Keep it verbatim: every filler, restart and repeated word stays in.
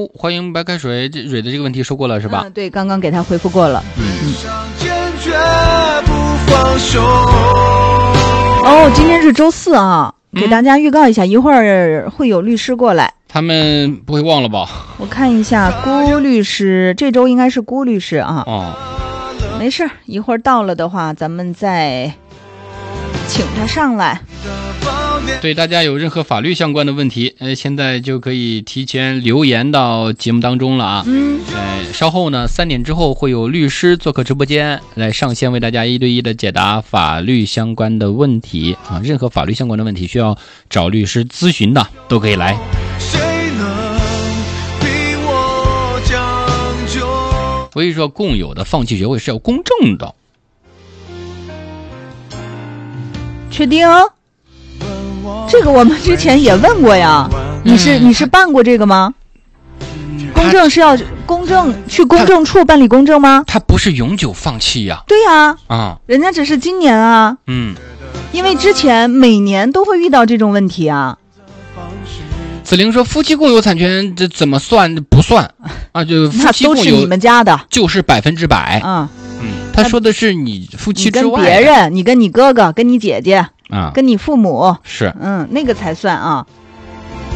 好，欢迎白开水。这蕊的这个问题说过了是吧？ 嗯，对，刚刚给他回复过了。 嗯。 哦，今天是周四啊，给大家预告一下，嗯、一会儿会有律师过来。 他们不会忘了吧？ 我看一下，辜律师这周应该是辜律师啊。 哦， 没事，一会儿到了的话，咱们再请他上来。 对大家有任何法律相关的问题，呃，现在就可以提前留言到节目当中了啊。 嗯， 呃，稍后呢，三点之后会有律师做客直播间，来上线为大家一对一的解答法律相关的问题啊。任何法律相关的问题需要找律师咨询的，都可以来。所以说，共有的放弃学会是要公正的。 确定？这个我们之前也问过呀，你是你是办过这个吗？公证是要公证去公证处办理公证吗？ 他不是永久放弃呀。 对呀， 啊， 人家只是今年啊， 嗯， 因为之前每年都会遇到这种问题啊。 子玲说，夫妻共有产权这怎么算不算啊？就夫妻共有那都是你们家的， 就是百分之百啊。嗯，他说的是你夫妻之外的， 你跟别人，你跟你哥哥，跟你姐姐。 啊， 跟你父母是， 嗯，那个才算啊。